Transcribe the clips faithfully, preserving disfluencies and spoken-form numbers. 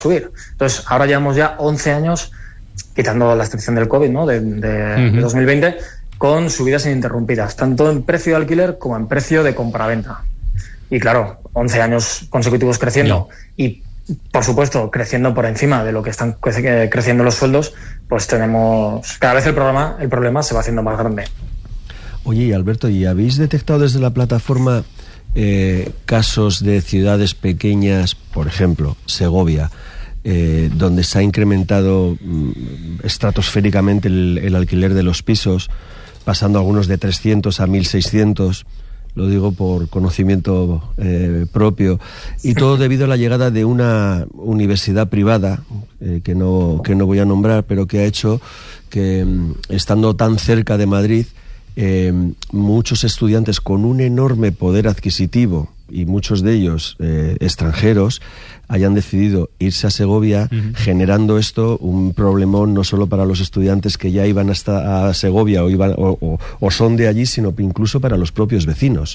subir. Entonces, ahora llevamos ya once años, quitando la excepción del COVID, ¿no? de, de, uh-huh. de dos mil veinte, con subidas ininterrumpidas, tanto en precio de alquiler como en precio de compraventa. Y claro, once años consecutivos creciendo, no. y por supuesto, creciendo por encima de lo que están cre- creciendo los sueldos, pues tenemos, cada vez el problema, el problema se va haciendo más grande. Oye, y Alberto, ¿y habéis detectado desde la plataforma eh, casos de ciudades pequeñas, por ejemplo, Segovia, eh, donde se ha incrementado mm, estratosféricamente el, el alquiler de los pisos, pasando algunos de trescientos a mil seiscientos? Lo digo por conocimiento eh, propio, y todo debido a la llegada de una universidad privada, eh, que no que no voy a nombrar, pero que ha hecho que, estando tan cerca de Madrid, eh, muchos estudiantes con un enorme poder adquisitivo, y muchos de ellos eh, extranjeros, hayan decidido irse a Segovia, uh-huh. generando esto un problemón no solo para los estudiantes que ya iban hasta a Segovia o, iban, o, o, o son de allí, sino incluso para los propios vecinos.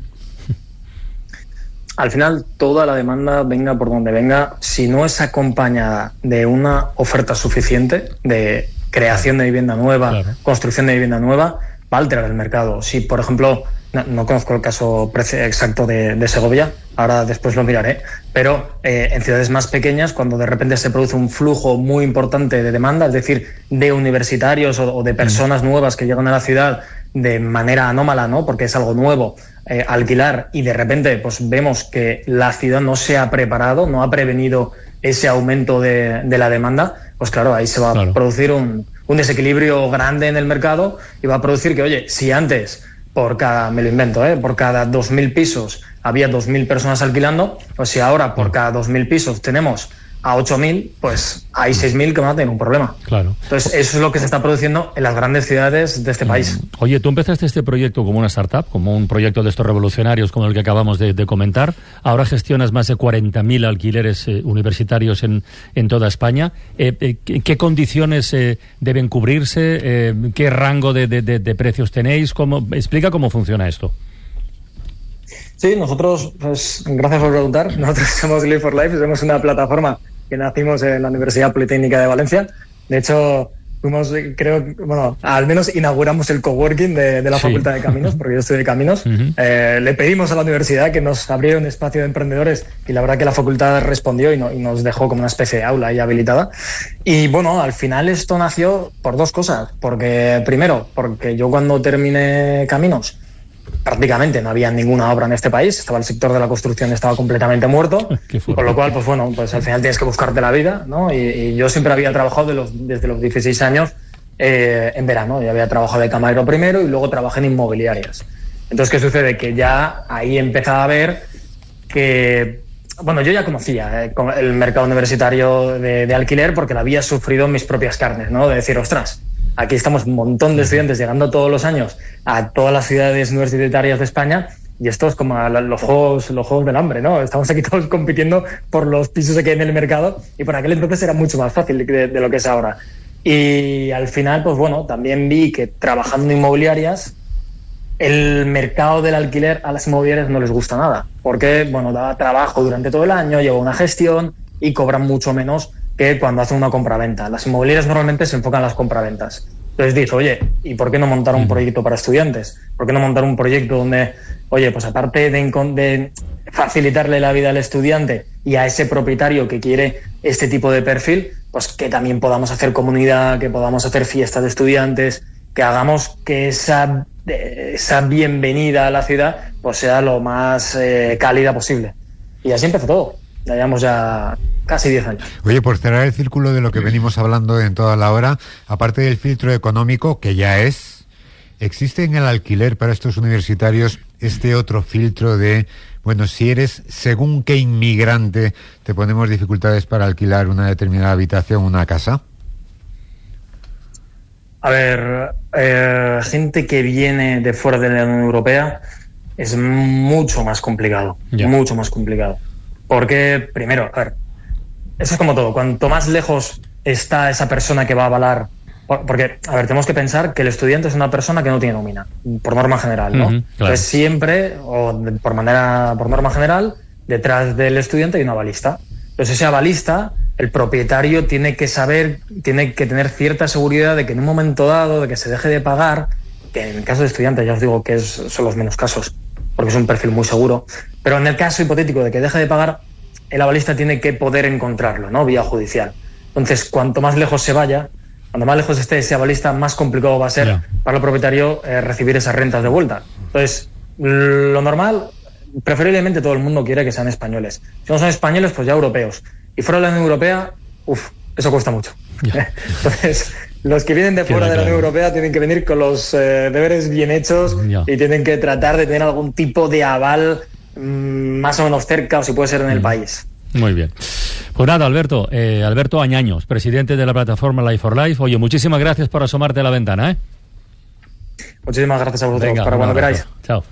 Al final, toda la demanda, venga por donde venga, si no es acompañada de una oferta suficiente de creación de vivienda nueva, claro. construcción de vivienda nueva, va a alterar el mercado. Si, por ejemplo, no, no conozco el caso exacto de, de Segovia, ahora después lo miraré, pero eh, en ciudades más pequeñas, cuando de repente se produce un flujo muy importante de demanda, es decir, de universitarios o, o de personas mm. nuevas que llegan a la ciudad de manera anómala, ¿no? Porque es algo nuevo, eh, alquilar, y de repente pues vemos que la ciudad no se ha preparado, no ha prevenido ese aumento de, de la demanda, pues claro, ahí se va claro. a producir un, un desequilibrio grande en el mercado, y va a producir que, oye, si antes por cada, me lo invento, ¿eh? por cada dos mil pisos había dos mil personas alquilando, pues si ahora por cada dos mil pisos tenemos a ocho mil, pues hay seis mil que van a tener un problema. Claro. Entonces, eso es lo que se está produciendo en las grandes ciudades de este país. Oye, tú empezaste este proyecto como una startup, como un proyecto de estos revolucionarios como el que acabamos de, de comentar. Ahora gestionas más de cuarenta mil alquileres eh, universitarios en, en toda España. Eh, eh, ¿qué, ¿Qué condiciones eh, deben cubrirse? Eh, ¿Qué rango de, de, de, de precios tenéis? ¿Cómo, explica cómo funciona esto. Sí, nosotros, pues, gracias por preguntar. Nosotros somos Live for Life, somos una plataforma que nacimos en la Universidad Politécnica de Valencia. De hecho, fuimos, creo, bueno, al menos inauguramos el coworking de, de la sí. Facultad de Caminos, porque yo estudié Caminos. Uh-huh. Eh, le pedimos a la universidad que nos abriera un espacio de emprendedores, y la verdad que la facultad respondió y, no, y nos dejó como una especie de aula ahí habilitada. Y bueno, al final esto nació por dos cosas. Porque, primero, porque yo cuando terminé Caminos, prácticamente no había ninguna obra en este país, estaba el sector de la construcción, estaba completamente muerto, por lo cual, pues bueno, pues al final tienes que buscarte la vida, ¿no? Y, y yo siempre había trabajado de los, desde los dieciséis años eh, en verano, yo había trabajado de camarero primero y luego trabajé en inmobiliarias. Entonces, ¿qué sucede? Que ya ahí empezaba a ver que, bueno, yo ya conocía eh, el mercado universitario de, de alquiler, porque lo había sufrido en mis propias carnes, ¿no? De decir, ostras, aquí estamos un montón de estudiantes llegando todos los años a todas las ciudades universitarias de España, y esto es como los juegos, los juegos del hambre, ¿no? Estamos aquí todos compitiendo por los pisos que hay en el mercado, y por aquel entonces era mucho más fácil de, de lo que es ahora. Y al final, pues bueno, también vi que trabajando en inmobiliarias, el mercado del alquiler a las inmobiliarias no les gusta nada, porque, bueno, da trabajo durante todo el año, lleva una gestión y cobran mucho menos que cuando hacen una compraventa. Las inmobiliarias normalmente se enfocan en las compraventas. Entonces dices, oye, ¿y por qué no montar un proyecto para estudiantes? ¿Por qué no montar un proyecto donde, oye, pues aparte de, de facilitarle la vida al estudiante y a ese propietario que quiere este tipo de perfil, pues que también podamos hacer comunidad, que podamos hacer fiestas de estudiantes, que hagamos que esa, esa bienvenida a la ciudad pues sea lo más eh, cálida posible? Y así empezó todo. Ya llevamos ya casi diez años. Oye, por cerrar el círculo de lo que venimos hablando en toda la hora, aparte del filtro económico, que ya es, ¿existe en el alquiler para estos universitarios este otro filtro de, bueno, si eres según qué inmigrante, te ponemos dificultades para alquilar una determinada habitación, una casa? A ver, eh, gente que viene de fuera de la Unión Europea es mucho más complicado, yeah. mucho más complicado. Porque, primero, a ver, eso es como todo. Cuanto más lejos está esa persona que va a avalar... Porque, a ver, tenemos que pensar que el estudiante es una persona que no tiene nómina, por norma general, ¿no? Uh-huh, claro. Entonces, siempre, o por manera, por norma general, detrás del estudiante hay un avalista. Entonces, ese avalista el propietario tiene que saber, tiene que tener cierta seguridad de que en un momento dado, de que se deje de pagar, que en el caso de estudiantes ya os digo que es, son los menos casos, porque es un perfil muy seguro, pero en el caso hipotético de que deje de pagar, el avalista tiene que poder encontrarlo, ¿no? Vía judicial. Entonces, cuanto más lejos se vaya, cuanto más lejos esté ese avalista, más complicado va a ser yeah. para el propietario eh, recibir esas rentas de vuelta. Entonces, lo normal, preferiblemente todo el mundo quiere que sean españoles. Si no son españoles, pues ya europeos. Y fuera de la Unión Europea, uff, eso cuesta mucho. Yeah. Entonces, los que vienen de fuera de la Unión Europea tienen que venir con los eh, deberes bien hechos yeah. y tienen que tratar de tener algún tipo de aval mmm, más o menos cerca, o si puede ser en el mm. país. Muy bien. Pues nada, Alberto, eh, Alberto Añaños, presidente de la plataforma Life for Life. Oye, muchísimas gracias por asomarte a la ventana, ¿eh? Muchísimas gracias a vosotros. Venga, para cuando queráis. Chao.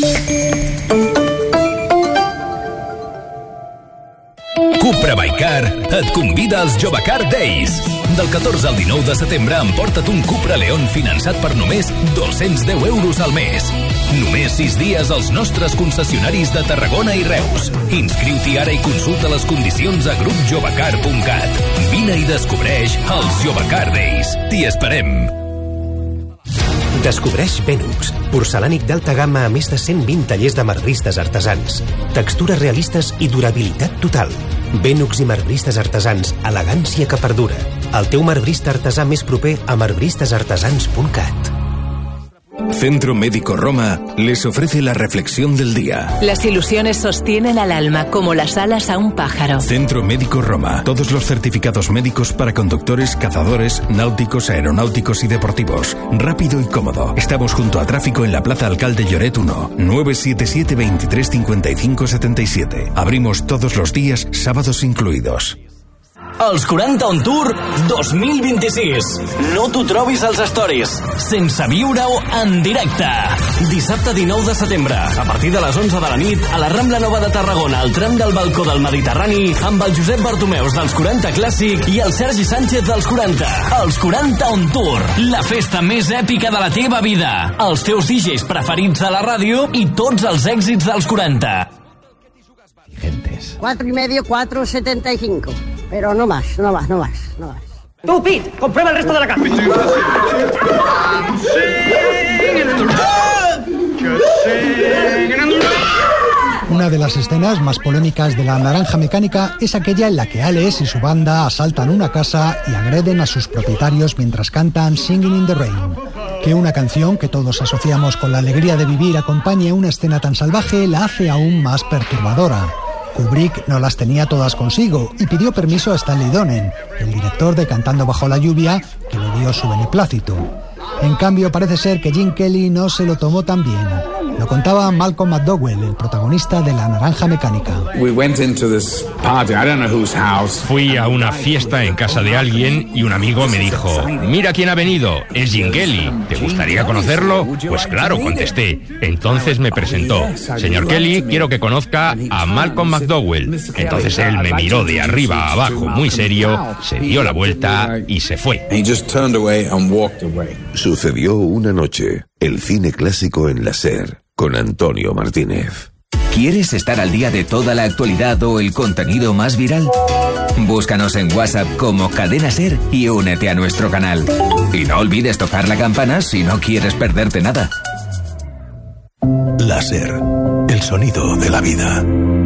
Cupra by Car et convida als Jovecar Days. Del catorze al dinou de setembre emporta't un Cupra León finançat per només dos-cents deu euros al mes. Només sis dies als nostres concessionaris de Tarragona i Reus. Inscriu-t'hi ara i consulta les condicions a grup jovecar punt cat. Vine i descobreix els Jovecar Days. T'hi esperem. Descobreix Benux, porcelànic d'alta gamma a més de cent vint tallers de marbristes artesans. Textures realistes i durabilitat total. Benux i marbristes artesans, elegància que perdura. El teu marbrista artesà més proper a marbristes artesans punt cat. Centro Médico Roma les ofrece la reflexión del día. Las ilusiones sostienen al alma como las alas a un pájaro. Centro Médico Roma. Todos los certificados médicos para conductores, cazadores, náuticos, aeronáuticos y deportivos. Rápido y cómodo. Estamos junto a tráfico en la Plaza Alcalde Lloret uno. nueve siete siete, veintitrés cincuenta y cinco setenta y siete. Abrimos todos los días, sábados incluidos. Els quaranta on Tour dos mil vint-i-sis. No t'ho trobis als stories, sense viure-ho en directe. Dissabte dinou de setembre, a partir de les onze de la nit, a la Rambla Nova de Tarragona, al tram del balcó del Mediterrani, amb el Josep Bartomeus dels quaranta Clàssic i el Sergi Sánchez dels quaranta. Els quaranta on Tour, la festa més èpica de la teva vida. Els teus D Js preferits a la ràdio i tots els èxits dels quaranta. Cuatro y medio, cuatro setenta y cinco. Pero no más, no más, no más, no más. Tú, Pete, comprueba el resto de la casa. Una de las escenas más polémicas de La Naranja Mecánica es aquella en la que Alex y su banda asaltan una casa y agreden a sus propietarios mientras cantan Singing in the Rain. Que una canción que todos asociamos con la alegría de vivir acompañe una escena tan salvaje la hace aún más perturbadora. Kubrick no las tenía todas consigo y pidió permiso a Stanley Donen, el director de Cantando bajo la lluvia, que le dio su beneplácito. En cambio, parece ser que Gene Kelly no se lo tomó tan bien. Lo contaba Malcolm McDowell, el protagonista de La Naranja Mecánica. Fui a una fiesta en casa de alguien y un amigo me dijo: mira quién ha venido, es Gene Kelly, ¿te gustaría conocerlo? Pues claro, contesté. Entonces me presentó: señor Kelly, quiero que conozca a Malcolm McDowell. Entonces él me miró de arriba a abajo muy serio, se dio la vuelta y se fue. Sucedió una noche, el cine clásico en la SER, con Antonio Martínez. ¿Quieres estar al día de toda la actualidad o el contenido más viral? Búscanos en WhatsApp como Cadena SER y únete a nuestro canal. Y no olvides tocar la campana si no quieres perderte nada. La SER, el sonido de la vida.